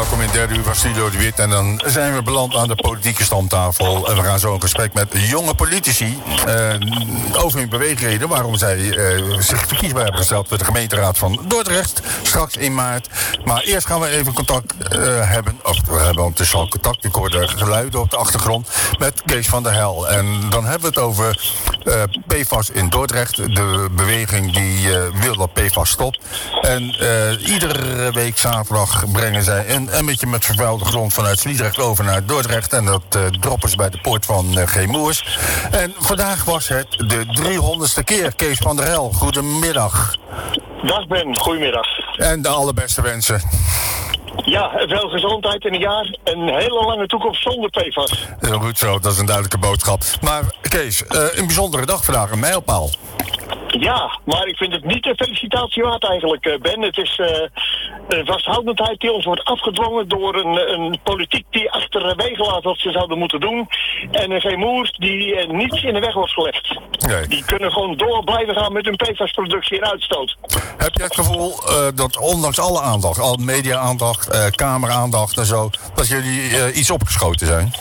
welkom in het derde uur van Studio de Wit. En dan zijn we beland aan de politieke stamtafel. En we gaan zo een gesprek met jonge politici over hun beweegreden. Waarom zij zich verkiesbaar hebben gesteld voor de gemeenteraad van Dordrecht. Straks in maart. Maar eerst gaan we even contact hebben. Of we hebben ondertussen al contact. Ik hoorde geluiden op de achtergrond. Met Kees van der Hel. En dan hebben we het over PFAS in Dordrecht. De beweging die wil dat PFAS stopt. En iedere week zaterdag brengen zij een beetje met vervuilde grond vanuit Sliedrecht over naar Dordrecht. En dat droppen ze bij de poort van G-Moers. En vandaag was het de 300ste keer. Kees van der Hel, goedemiddag. Dag Ben, goedemiddag. En de allerbeste wensen. Ja, veel gezondheid in een jaar. Een hele lange toekomst zonder PFAS. Heel goed zo, dat is een duidelijke boodschap. Maar Kees, een bijzondere dag vandaag, een mijlpaal. Ja, maar ik vind het niet een felicitatie waard eigenlijk, Ben. Het is een vasthoudendheid die ons wordt afgedwongen door een politiek die achterwege laat wat ze zouden moeten doen. En een G-Moers die niets in de weg wordt gelegd. Nee. Die kunnen gewoon door blijven gaan met hun PFAS-productie en uitstoot. Heb je het gevoel dat ondanks alle aandacht, al media-aandacht, camera-aandacht en zo, dat jullie iets opgeschoten zijn?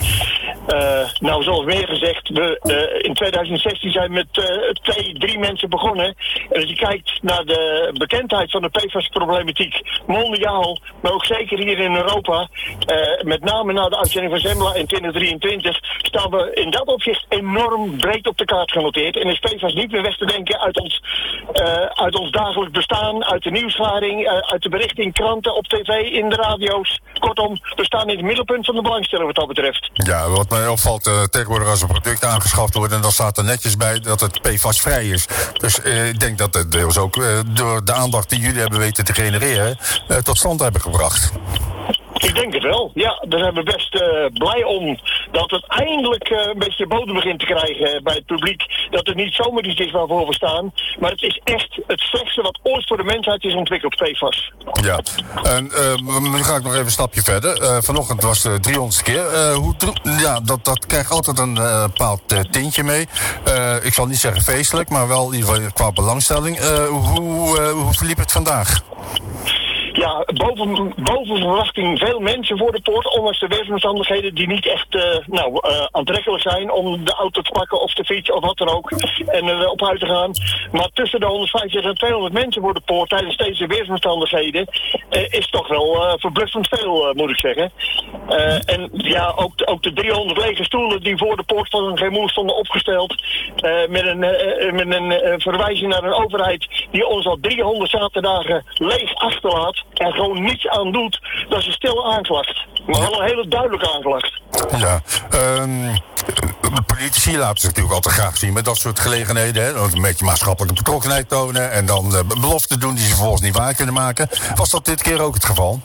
Nou, zoals meer gezegd, we in 2016 zijn met 2-3 mensen begonnen. En als je kijkt naar de bekendheid van de PFAS-problematiek mondiaal, maar ook zeker hier in Europa, met name na de uitzending van Zembla in 2023, staan we in dat opzicht enorm breed op de kaart genoteerd. En is PFAS niet meer weg te denken uit ons dagelijks bestaan, uit de nieuwsgaring, uit de berichten in kranten, op tv, in de radio's. Kortom, we staan in het middelpunt van de belangstelling wat dat betreft. Ja, wat mij opvalt tegenwoordig als een product aangeschaft wordt en dan staat er netjes bij dat het PFAS-vrij is. Dus ik denk dat het deels ook door de aandacht die jullie hebben weten te genereren tot stand hebben gebracht. Ik denk het wel. Ja, daar zijn we best blij om dat het eindelijk een beetje bodem begint te krijgen bij het publiek. Dat het niet zomaar iets is waarvoor we staan. Maar het is echt het slechtste wat ooit voor de mensheid is ontwikkeld, PFAS. Ja, en nu ga ik nog even een stapje verder. Vanochtend was de 300ste keer. Dat krijgt altijd een bepaald tintje mee. Ik zal niet zeggen feestelijk, maar wel in ieder geval qua belangstelling. Hoe verliep het vandaag? Ja, boven verwachting veel mensen voor de poort, ondanks de weersomstandigheden die niet echt aantrekkelijk zijn om de auto te pakken of de fiets of wat dan ook en op uit te gaan. Maar tussen de 150 en 200 mensen voor de poort tijdens deze weersomstandigheden is toch wel verbluffend veel, moet ik zeggen. En ja, ook de 300 lege stoelen die voor de poort van G-Moers stonden opgesteld met een verwijzing naar een overheid die ons al 300 zaterdagen leeg achterlaat en gewoon niets aan doet, dat is een stille aanklacht. Maar wel een hele duidelijke aanklacht. Ja, politici laten zich natuurlijk altijd graag zien met dat soort gelegenheden. Hè? Een beetje maatschappelijke betrokkenheid tonen en dan beloften doen die ze vervolgens niet waar kunnen maken. Was dat dit keer ook het geval?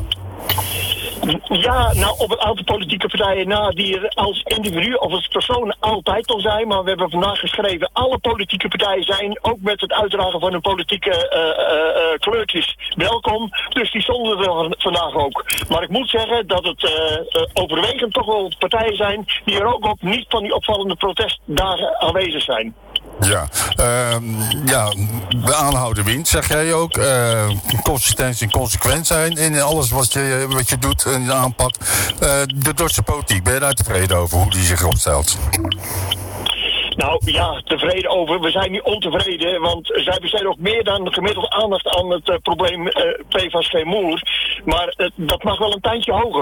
Ja, nou op een aantal politieke partijen na die er als individu of als persoon altijd al zijn. Maar we hebben vandaag geschreven, alle politieke partijen zijn, ook met het uitdragen van hun politieke kleurtjes, welkom. Dus die stonden er vandaag ook. Maar ik moet zeggen dat het overwegend toch wel partijen zijn die er ook op niet van die opvallende protestdagen aanwezig zijn. Ja, de aanhouden wint, zeg jij ook. Consistentie en consequent zijn in alles wat je doet in de aanpak. De Dordtse politiek, ben je daar tevreden over hoe die zich opstelt? Nou ja, tevreden over. We zijn niet ontevreden, want zij besteden ook meer dan gemiddeld aandacht aan het probleem PFAS G-Moers. Maar dat mag wel een tandje hoger.